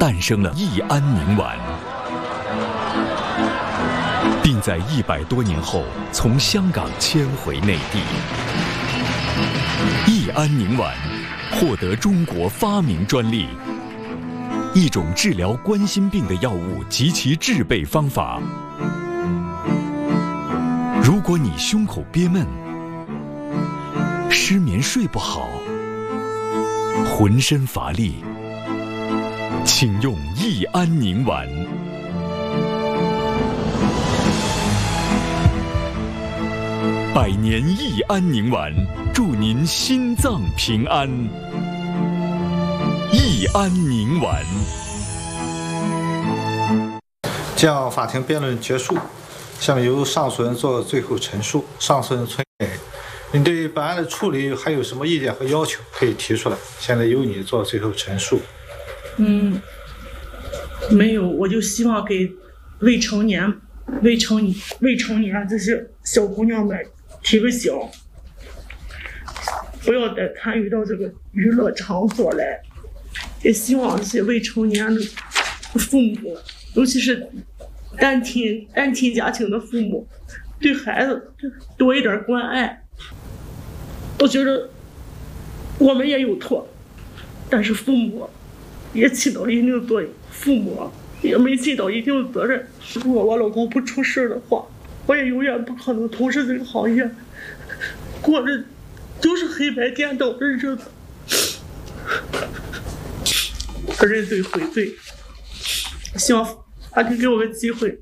诞生了益安宁丸，并在100多年后从香港迁回内地。益安宁丸获得中国发明专利，一种治疗冠心病的药物及其制备方法。如果你胸口憋闷、失眠睡不好、浑身乏力，请用益安宁丸。100年益安宁丸，祝您心脏平安。益安宁丸。 这样，法庭辩论结束，下面由上诉人做最后陈述。上诉人崔磊，你对本案的处理还有什么意见和要求可以提出来？现在由你做最后陈述。 没有，我就希望给未成年这些小姑娘们提个醒，不要再参与到这个娱乐场所来。也希望这些未成年的父母，尤其是单亲家庭的父母，对孩子多一点关爱。我觉得我们也有错，但是父母也起到一定的作用，父母也没尽到一定的责任。如果我老公不出事的话，我也永远不可能从事这个行业，过着就是黑白颠倒的日子。认罪悔罪，希望法庭给我个机会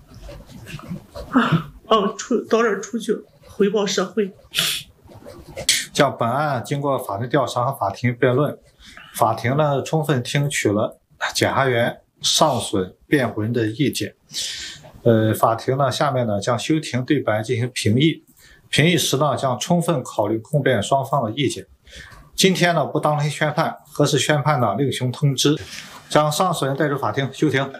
早点出去回报社会。 将本案经过法庭调查和法庭辩论，法庭呢充分听取了检察员、上诉人、辩护人的意见。法庭呢下面呢将休庭对本案进行评议，评议时呢将充分考虑控辩双方的意见。今天呢不当庭宣判，核实宣判呢另行通知。将上诉人带入法庭休庭。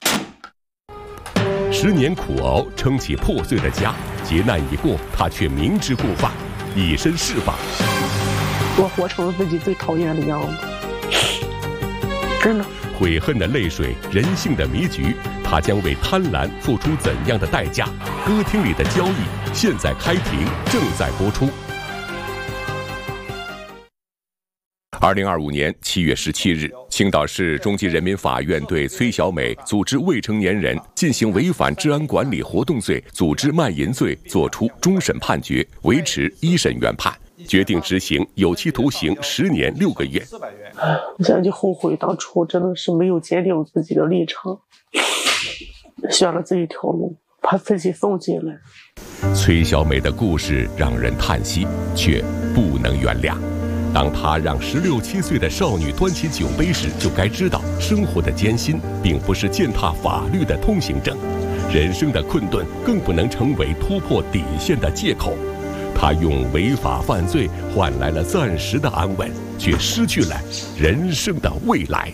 10年苦熬撑起破碎的家，劫难已过，他却明知故犯，以身试法。 我活成了自己最讨厌的样子，真的。 悔恨的泪水，人性的迷局，他将为贪婪付出怎样的代价？歌厅里的交易，现在开庭，正在播出。2025年7月17日，青岛市中级人民法院对崔小美组织未成年人进行违反治安管理活动罪、组织卖淫罪作出终审判决，维持1审原判，决定执行有期徒刑10年6个月。 我现在就后悔当初真的是没有坚定自己的立场，选了这一条路，把自己送进来。 崔小美的故事让人叹息，却不能原谅。当他让16、17岁的少女端起酒杯时，就该知道生活的艰辛并不是践踏法律的通行证，人生的困顿更不能成为突破底线的借口。他用违法犯罪换来了暂时的安稳，却失去了人生的未来。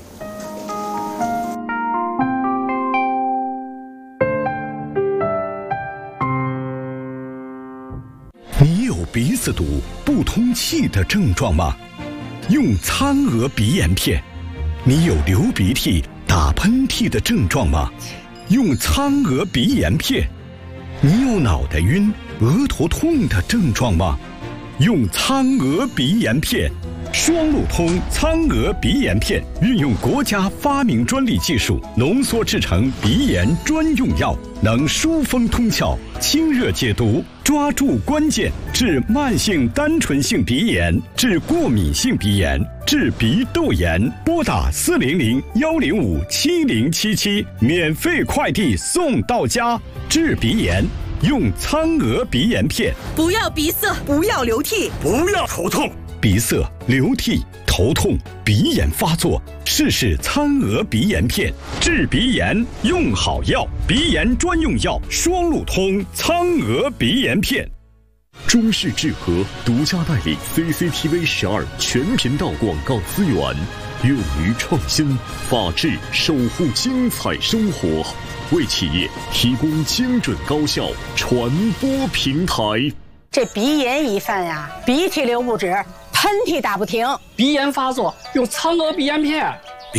你有鼻子堵、不通气的症状吗？用苍娥鼻炎片。你有流鼻涕、打喷嚏的症状吗？用苍娥鼻炎片。你有脑袋晕、额头痛的症状吗？用苍娥鼻炎片。双路通苍娥鼻炎片运用国家发明专利技术浓缩制成鼻炎专用药，能疏风通窍、清热解毒，抓住关键，治慢性单纯性鼻炎，治过敏性鼻炎，治鼻窦炎。拨打400-105-7077，免费快递送到家。治鼻炎用苍娥鼻炎片。 不要鼻塞，不要流涕， 不要头痛。鼻塞、流涕、头痛、鼻炎发作，试试苍娥鼻炎片，治鼻炎用好药，鼻炎专用药，双路通苍娥鼻炎片。 中视智和独家代理 CCTV 12全频道广告资源，勇于创新，法治守护精彩生活，为企业提供精准高效传播平台。 这鼻炎一犯呀，鼻涕流不止，喷嚏打不停， 鼻炎发作用苍娥鼻炎片，